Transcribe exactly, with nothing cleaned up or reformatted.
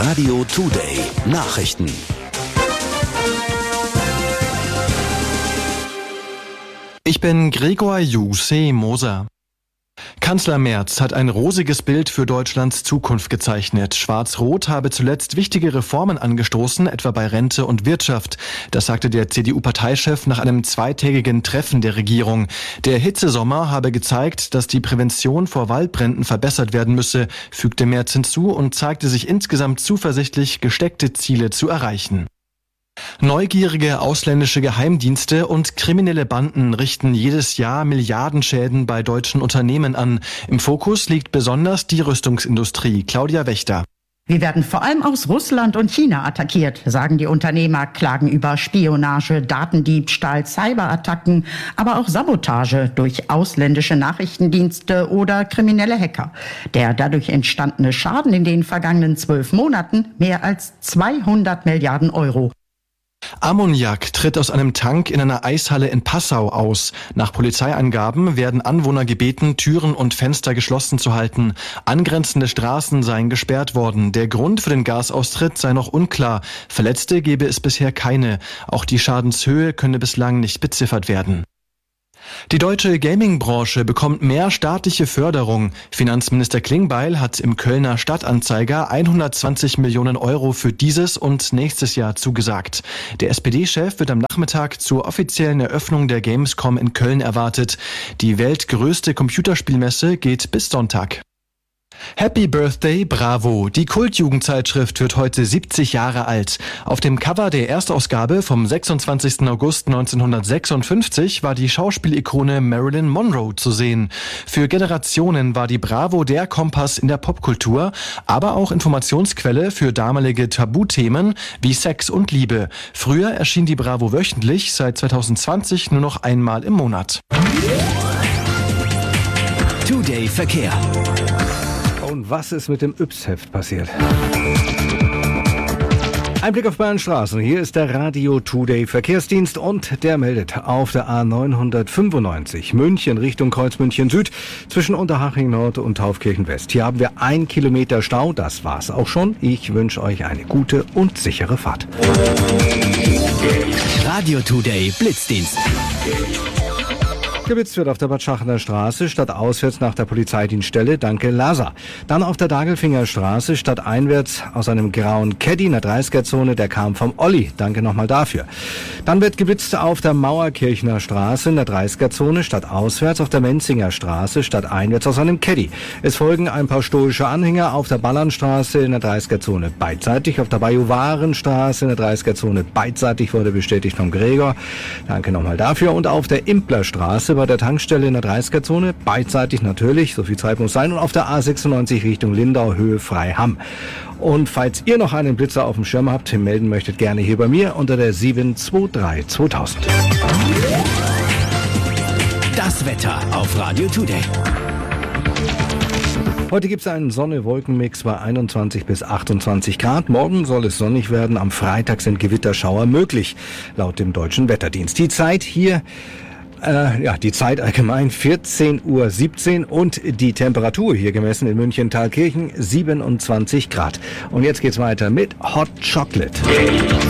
Radio Today Nachrichten. Ich bin Gregor Juseh-Moser. Kanzler Merz hat ein rosiges Bild für Deutschlands Zukunft gezeichnet. Schwarz-Rot habe zuletzt wichtige Reformen angestoßen, etwa bei Rente und Wirtschaft. Das sagte der C D U-Parteichef nach einem zweitägigen Treffen der Regierung. Der Hitzesommer habe gezeigt, dass die Prävention vor Waldbränden verbessert werden müsse, fügte Merz hinzu und zeigte sich insgesamt zuversichtlich, gesteckte Ziele zu erreichen. Neugierige ausländische Geheimdienste und kriminelle Banden richten jedes Jahr Milliardenschäden bei deutschen Unternehmen an. Im Fokus liegt besonders die Rüstungsindustrie. Claudia Wächter. Wir werden vor allem aus Russland und China attackiert, sagen die Unternehmer, klagen über Spionage, Datendiebstahl, Cyberattacken, aber auch Sabotage durch ausländische Nachrichtendienste oder kriminelle Hacker. Der dadurch entstandene Schaden in den vergangenen zwölf Monaten mehr als zweihundert Milliarden Euro. Ammoniak tritt aus einem Tank in einer Eishalle in Passau aus. Nach Polizeiangaben werden Anwohner gebeten, Türen und Fenster geschlossen zu halten. Angrenzende Straßen seien gesperrt worden. Der Grund für den Gasaustritt sei noch unklar. Verletzte gebe es bisher keine. Auch die Schadenshöhe könne bislang nicht beziffert werden. Die deutsche Gaming-Branche bekommt mehr staatliche Förderung. Finanzminister Klingbeil hat im Kölner Stadtanzeiger hundertzwanzig Millionen Euro für dieses und nächstes Jahr zugesagt. Der S P D-Chef wird am Nachmittag zur offiziellen Eröffnung der Gamescom in Köln erwartet. Die weltgrößte Computerspielmesse geht bis Sonntag. Happy Birthday, Bravo! Die Kultjugendzeitschrift wird heute siebzig Jahre alt. Auf dem Cover der Erstausgabe vom sechsundzwanzigsten August neunzehnhundertsechsundfünfzig war die Schauspielikone Marilyn Monroe zu sehen. Für Generationen war die Bravo der Kompass in der Popkultur, aber auch Informationsquelle für damalige Tabuthemen wie Sex und Liebe. Früher erschien die Bravo wöchentlich, seit zweitausendzwanzig nur noch einmal im Monat. Today Verkehr. Und was ist mit dem Yps-Heft passiert? Ein Blick auf Bayern Straßen. Hier ist der Radio Today Verkehrsdienst und der meldet auf der A neunhundertfünfundneunzig München Richtung Kreuzmünchen Süd zwischen Unterhaching Nord und Taufkirchen West. Hier haben wir ein Kilometer Stau. Das war's auch schon. Ich wünsche euch eine gute und sichere Fahrt. Radio Today Blitzdienst. Geblitzt wird auf der Bad Schachener Straße statt auswärts nach der Polizeidienststelle, danke Lasa. Dann auf der Dagelfinger Straße statt einwärts aus einem grauen Caddy in der dreißiger-Zone, der kam vom Olli, danke nochmal dafür. Dann wird geblitzt auf der Mauerkirchner Straße in der dreißiger-Zone statt auswärts auf der Menzinger Straße statt einwärts aus einem Caddy. Es folgen ein paar stoische Anhänger auf der Ballernstraße in der dreißiger-Zone beidseitig, auf der Bajuwarenstraße in der dreißiger-Zone beidseitig wurde bestätigt vom Gregor, danke nochmal dafür. Und auf der Implerstraße bei der Tankstelle in der dreißiger-Zone, beidseitig natürlich, so viel Zeit muss sein, und auf der A sechsundneunzig Richtung Lindau, Höhe Freiham. Und falls ihr noch einen Blitzer auf dem Schirm habt, melden möchtet, gerne hier bei mir unter der sieben zwei drei zweitausend. Das Wetter auf Radio Today. Heute gibt es einen Sonne-Wolken-Mix bei einundzwanzig bis achtundzwanzig Grad. Morgen soll es sonnig werden. Am Freitag sind Gewitterschauer möglich, laut dem Deutschen Wetterdienst. Die Zeit hier Äh, ja, die Zeit allgemein vierzehn Uhr siebzehn und die Temperatur hier gemessen in München-Thalkirchen siebenundzwanzig Grad. Und jetzt geht's weiter mit Hot Chocolate.